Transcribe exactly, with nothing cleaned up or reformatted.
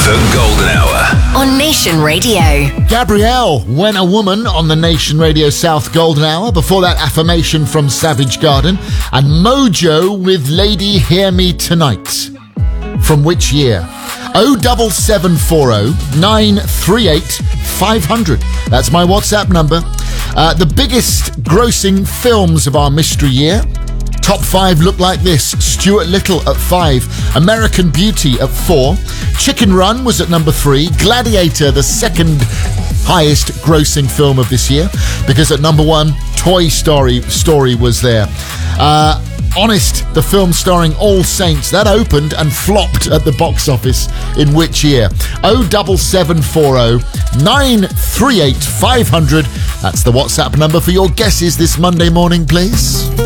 The Golden Hour on Nation Radio. Gabrielle, When a Woman on the Nation Radio South Golden Hour. Before that, Affirmation from Savage Garden. And Mojo with Lady Hear Me Tonight. From which year? oh seven seven four oh nine three eight five hundred. That's my WhatsApp number. Uh, the biggest grossing films of our mystery year. Top five look like this. Stuart Little at five. American Beauty at four. Chicken Run was at number three. Gladiator, the second highest grossing film of this year, because at number one, Toy Story Story was there. Uh, Honest, the film starring All Saints, that opened and flopped at the box office in which year? oh seven seven four oh nine three eight five hundred. That's the WhatsApp number for your guesses this Monday morning, please.